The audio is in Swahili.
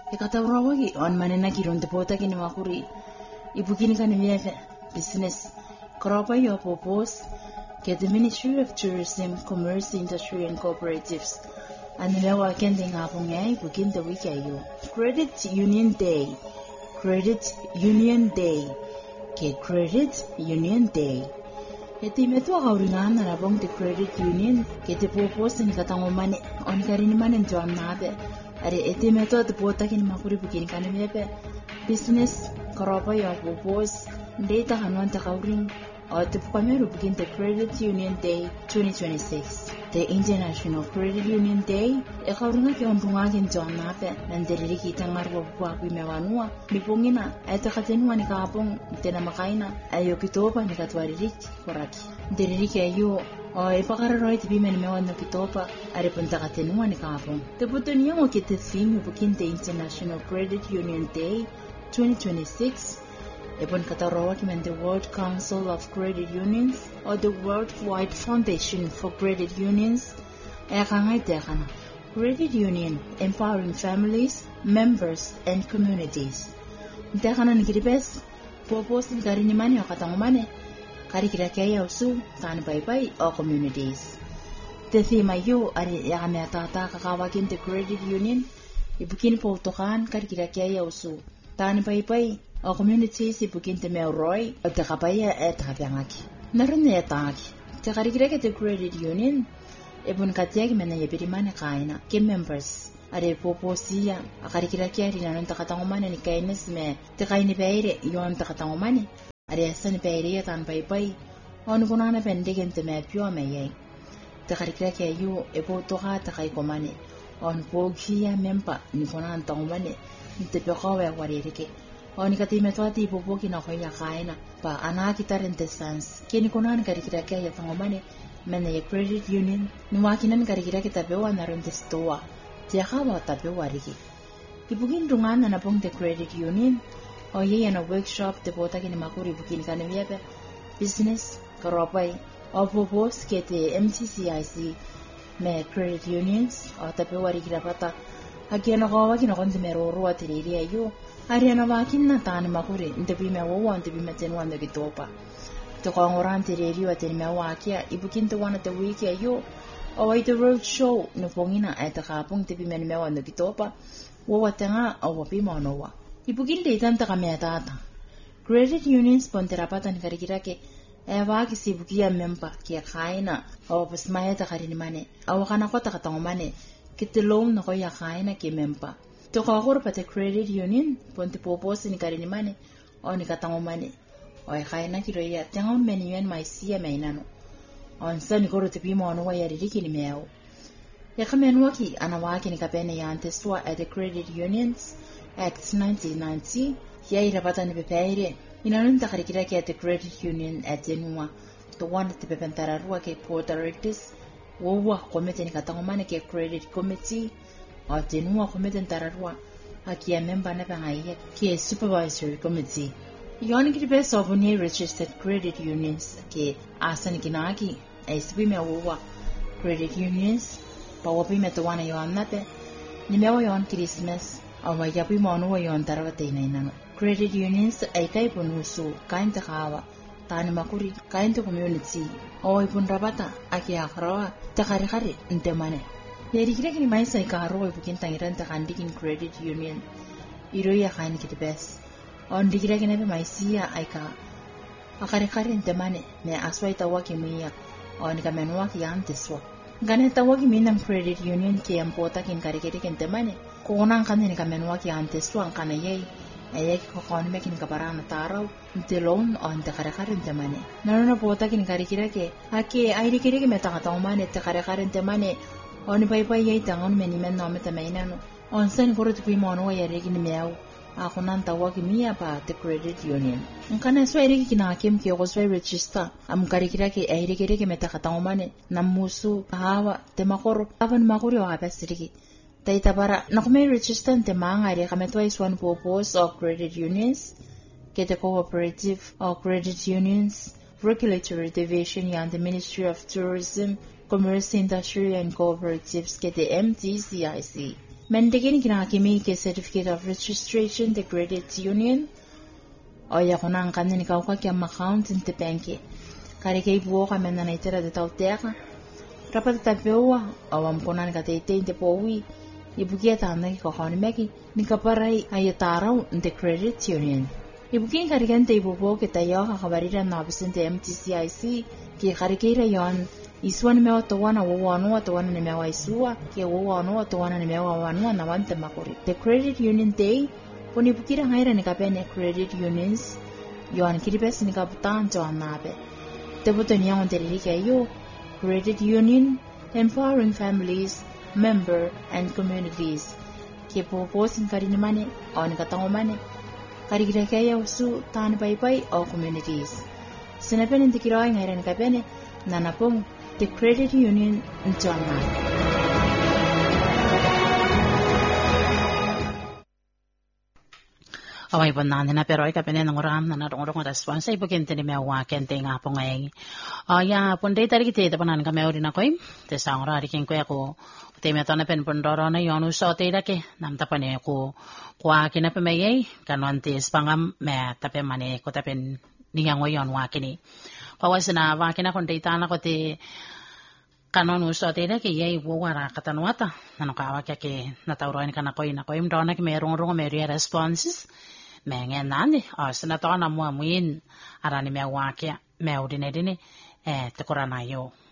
Ikatawrawagi on manena kirunde pota kini makuri. Ibukini kanimieve business. Kropa yo popos get the Ministry of Tourism, Commerce, Industry and Cooperatives. Anilewa kendi ngapong ibugin the week ayo. Credit Union Day. Credit Union Day. Ke Credit Union Day. Iti metu akauringan na nabong the Credit Union kete popos ni katangomane on karinimane njuan nabe. Are iti metu at pota kini makuri bukini kanimieve business. Kropa yo popos data hanuan takauring. The Pamero begin the Credit Union Day 2026. The International Credit Union Day, Ekarunga Yondungakin John Nape, and the Riki Tangarwa Papi Mewanua, Nipungina, Etakatenua Nikapong, Tenamakaina, Ayokitopa Nikatwari Koraki. The Riki Ayo, or Epakaroid Women Mewan Nokitopa, Arepuntakatenua Nikapong. The Putonio get the theme begin the International Credit Union Day 2026. Ebon Katarawaki and the World Council of Credit Unions or the Worldwide Foundation for Credit Unions. Credit Union empowering families, members, and communities. Dekana nikiribes, popos ni karinimani o katangumane, karikirakeya usu, tan bye or communities. The theme ayo ari yakameta kakawakin the Credit Union, ibukin po tokan karikirakeya usu, tan bye o communities ibukin te meuroi o te kapaya kapiangaki. Narin na yataki. Te karikireke te Credit Union, ebun katiagi mena yabirimane kaina, ke members. Are poposia, a karikirake ari nanon takatangumane ni kaines me, te kaini peire yon takatangumane. Are asan peire tan pai, on gunana pendegen te me pio me ye. Te karikirake yu ebo toka te kaikomane, on pogia mempa ni konan tangumane, te pekowe waririke. O ni katime toati ipopoki na koya kaina pa anaki tarente sans kini kunan karikirake ya tangomane mena ya Credit Union ni wakinan karikirake tabewa na rente stoa te hawa tabewa riki ibugin rungana na pong the Credit Union o ye na workshop te pota kini makuri bugin kanemiebe business karopai o popos ke te MTCIC me Credit Unions o tabewa riki rapata akiana kawa kina konti meroro atiriri ayo Ariana wakin na tani makuri, ntebi mewa ntebi meten the gitopa. To kongoran tireri wa teni mewa akia, ibukin te wana te wiki ayo. O the road show no pongina ay takapong tebi mewa the gitopa. Wawa tenga o wapi monowa. Ibukin te itanta kame tata. Credit unions ponterapatan karikirake. Ewa kisi bukia mempa kia kaina o pasmaya takarinimane. Awakana ko takatangomane. Kitilong na ko ya kaina ki mempa. To kakor pate Credit Union ponte popos ni karinimane o ni katangomane o kaina kiroya tengon menuen maisia mainano on san koro te pimo no ya ririki ni meo ya kamenwaki anawaki ni kapene ya antestua at the Credit Unions Act 1990 ya irapata ni pepeire inanunta karikiraki at the Credit Union at denua to one te pepentararua ke board directors wowa komite ni katangomane ke Credit Committee o tenua komite ntararua akia memba na pangaiya ke Supervisory Committee. Yon kibe sobuni registered credit unions ke asan kinaki SB mewa credit unions pawapi metuana yon nape ni mewa yon Christmas awa yapi monu yon tarawate inana. Credit unions ay kay punusu kain takawa tani makuri kain to community o ipun rabata akia akrawa takarikari ntemane. Yerikira kini maisa ikaro ibukin tangiran takandikin Credit Union. Iroya kain kiti bes. On dikira kini maisia aika. Akarikari ntemane me aswa itawaki miya. On kamenwa ki anteswa. Gane tawaki minang Credit Union ki ampota kin karikiri kintemane. Kukunang kanin kamenwa ki anteswa ang kanayay. Ayaki kokon me kin kaparana taraw. Ntilon on takarikari ntemane. Naroon na pota kin karikira ke. Haki airikiri ki metakatawmane takarikari ntemane. On pai yai tangon menimen no meta mainano on sen koro tu pimono ya regi ni meau ako nan tawagi mia pa the Credit Union nkana so regi kina kem ke oswe register am karikira ke airege ke meta katangomane namusu hawa te makoro avan makuri wa pasirigi taita para nakome register te mangare kametwa is one purpose of Credit Unions ke the cooperative of Credit Unions Regulatory Division and the Ministry of Tourism Commerce, Industry and Cooperatives ke the MTCIC. Mendegini kinakimi ke certificate of registration the credit union. O ya kona ngkane ni kauka kia account inte banki. Kare ke ibuo ka mena na itera de tauteka. Rapat tapeua o amkona ni kate inte powi. Ibukia tanda ki kokoni meki ni kaparai ayatarau inte credit union. Ibukin karigante ibubo ke tayo kabarira na absente MTCIC ki karikeira yon iswa ni mewa tawana wawanu tawana ni mewa isua ke wawanu tawana ni mewa wanu na wante makuri. The credit union day poni bukira ngaira ni kapene credit unions yon kiribes ni kaputan jo anabe. Tebuto ni yang teriri kayo credit union empowering families, member and communities. Ke poposin karinimane o ni katangomane karikira kaya usu tani pai o communities. Sinapene ntikiroi ngaira ni kapene nanapong the credit union njona. Awai bonan na pero ka penen ngoram na ngorong response ipo kente ni mewa kente nga po ngai. Ya ponde tari kite ta panan ka meori na koi te sangra ri ken ko ako te me tana pen pondoro na yonu so te da ke nam ta pane ko kwa kina pe mei kanwante spangam me ta pe mane ko ta pen ni ngo yon wa kini. Pawasana wa kina kon te tana ko te kanon uso te da ke ye wo wara katanwata nano ka wa ke na tauro ni kana koi na koi mdona ke me rong me responses mengen nani asana tona mo muin arani me wa ke me odine dine te korana yo